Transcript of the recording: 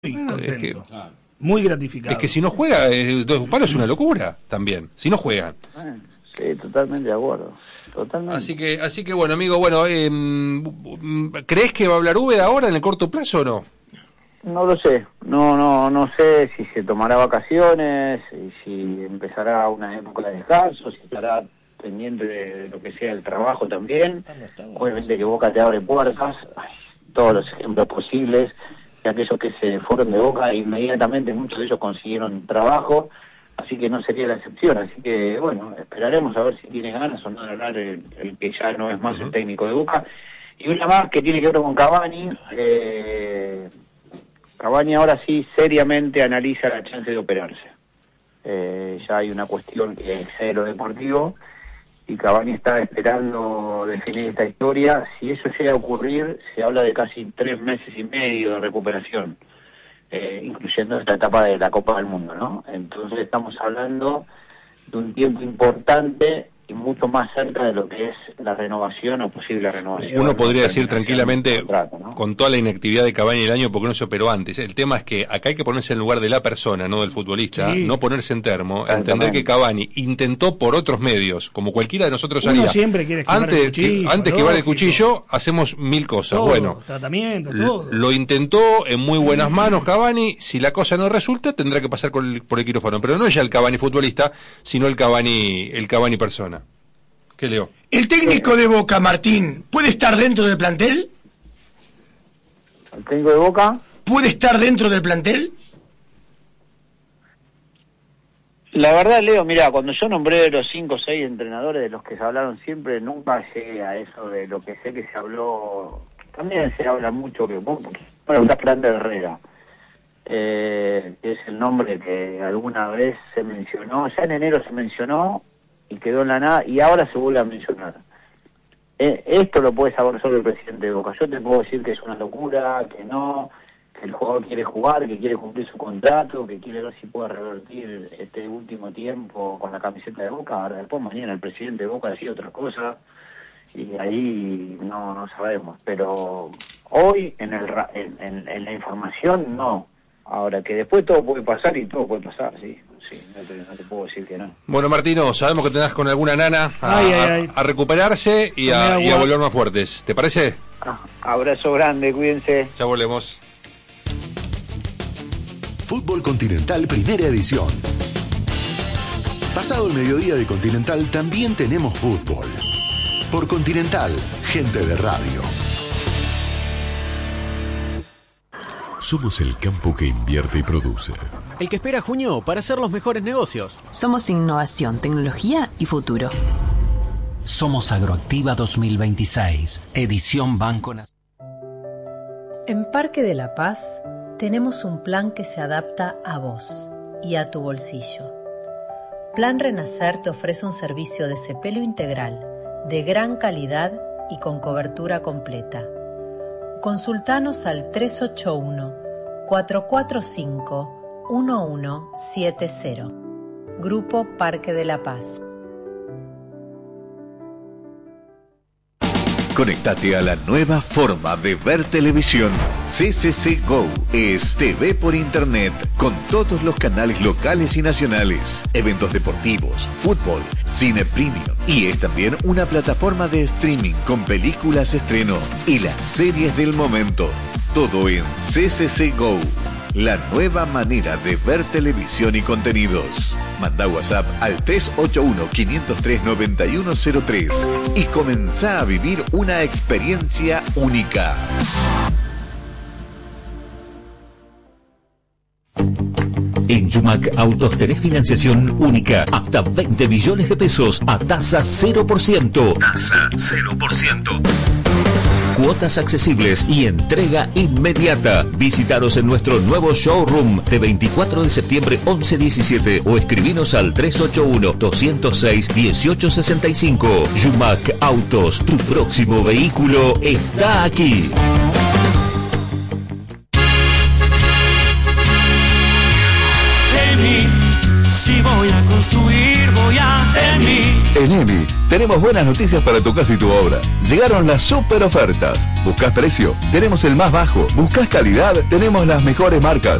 contento. Muy gratificado. Es que si no juega, dos palos es una locura también. Si no juegan. Sí, totalmente de acuerdo. Totalmente. Así que bueno, amigo, ¿crees que va a hablar Úbeda ahora en el corto plazo o no? No lo sé. No sé si se tomará vacaciones, si empezará una época de descanso, si estará pendiente de lo que sea el trabajo también. Obviamente que Boca te abre puertas, todos los ejemplos posibles de aquellos que se fueron de Boca, inmediatamente muchos de ellos consiguieron trabajo, así que no sería la excepción. Así que bueno, esperaremos a ver si tiene ganas o no de hablar el que ya no es más el técnico de Boca. Y una más que tiene que ver con Cavani. Cavani ahora sí seriamente analiza la chance de operarse. Ya hay una cuestión que excede lo deportivo y Cavani está esperando definir esta historia. Si eso llega a ocurrir, se habla de casi 3 meses y medio de recuperación, incluyendo esta etapa de la Copa del Mundo, ¿no? Entonces estamos hablando de un tiempo importante y mucho más cerca de lo que es la renovación o posible renovación. Uno podría decir tranquilamente, contrato, ¿no? con toda la inactividad de Cavani el año, porque no se operó antes. El tema es que acá hay que ponerse en lugar de la persona, no del futbolista, no ponerse en termo, entender que Cavani intentó por otros medios, como cualquiera de nosotros haría. Siempre quiere esquivar el cuchillo, antes que vale el cuchillo, hacemos 1000 cosas. Todo, bueno, tratamiento, todo. Lo intentó en muy buenas manos Cavani. Si la cosa no resulta, tendrá que pasar por el quirófano. Pero no es ya el Cavani futbolista, sino el Cavani persona. ¿Qué leo? ¿El técnico de Boca, Martín, puede estar dentro del plantel? ¿El técnico de Boca? ¿Puede estar dentro del plantel? La verdad, Leo, mira, cuando yo nombré los 5 o 6 entrenadores de los que se hablaron siempre, nunca llegué a eso de lo que sé que se habló. También se habla mucho que está Fran de Herrera, que es el nombre que alguna vez se mencionó, ya en enero se mencionó y quedó en la nada, y ahora se vuelve a mencionar. Esto lo puede saber solo el presidente de Boca. Yo te puedo decir que es una locura, que no, que el jugador quiere jugar, que quiere cumplir su contrato, que quiere ver si puede revertir este último tiempo con la camiseta de Boca. Ahora después mañana el presidente de Boca decía otra cosa, y ahí no sabemos. Pero hoy en la información no. Ahora que después todo puede pasar y todo puede pasar, sí, no te puedo decir que no. Bueno, Martino, sabemos que tenés con alguna nana a recuperarse y a volver más fuertes. ¿Te parece? Abrazo grande, cuídense. Ya volvemos. Fútbol Continental Primera Edición. Pasado el mediodía de Continental también tenemos fútbol. Por Continental, gente de radio. Somos el campo que invierte y produce. El que espera junio para hacer los mejores negocios. Somos innovación, tecnología y futuro. Somos Agroactiva 2026, edición Banco Nacional. En Parque de la Paz tenemos un plan que se adapta a vos y a tu bolsillo. Plan Renacer te ofrece un servicio de cepelo integral, de gran calidad y con cobertura completa. Consultanos al 381-445-1170. Grupo Parque de la Paz. Conectate a la nueva forma de ver televisión. CCC Go es TV por internet con todos los canales locales y nacionales, eventos deportivos, fútbol, cine premium, y es también una plataforma de streaming con películas estreno y las series del momento. Todo en CCC Go, la nueva manera de ver televisión y contenidos. Manda WhatsApp al 381-503-9103 y comenzá a vivir una experiencia única. En Yumac Autos tenés financiación única hasta 20 millones de pesos a tasa 0%. Tasa 0%. Cuotas accesibles y entrega inmediata. Visítanos en nuestro nuevo showroom de 24 de septiembre 11-17 o escribinos al 381-206-1865. Yumac Autos, tu próximo vehículo está aquí. Si voy a construir, voy a en mí. En EMI tenemos buenas noticias para tu casa y tu obra. Llegaron las super ofertas. ¿Buscás precio? Tenemos el más bajo. ¿Buscás calidad? Tenemos las mejores marcas.